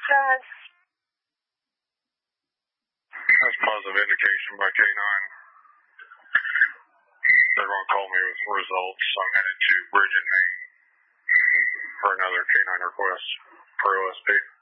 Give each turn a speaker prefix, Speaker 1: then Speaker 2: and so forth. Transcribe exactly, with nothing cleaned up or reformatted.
Speaker 1: Travis.
Speaker 2: That's positive indication by K nine. They're going to call me with results. I'm headed to Bridge and Main for another K nine request for O S P.